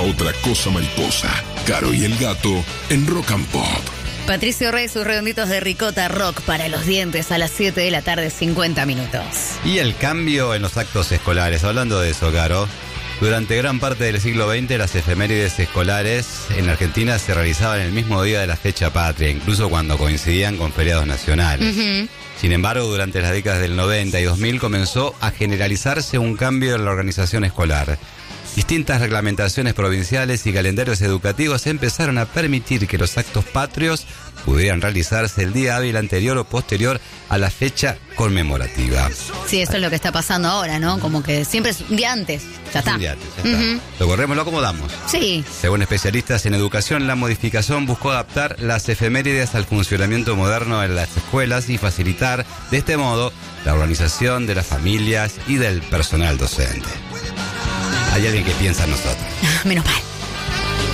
otra cosa mariposa. Caro y el gato en Rock and Pop. Patricio Rey, sus redonditos de ricota rock para los dientes a las 7 de la tarde, 50 minutos. Y el cambio en los actos escolares. Hablando de eso, Caro, durante gran parte del siglo XX las efemérides escolares en Argentina se realizaban el mismo día de la fecha patria, incluso cuando coincidían con feriados nacionales. Sin embargo, durante las décadas del 90 y 2000 comenzó a generalizarse un cambio en la organización escolar. Distintas reglamentaciones provinciales y calendarios educativos empezaron a permitir que los actos patrios pudieran realizarse el día hábil anterior o posterior a la fecha conmemorativa. Sí, eso es lo que está pasando ahora, ¿no? Como que siempre es un día antes, ya está. Un día antes, ya está. Lo corremos, lo acomodamos. Sí. Según especialistas en educación, la modificación buscó adaptar las efemérides al funcionamiento moderno en las escuelas y facilitar, de este modo, la organización de las familias y del personal docente. Hay alguien que piensa en nosotros. Menos mal.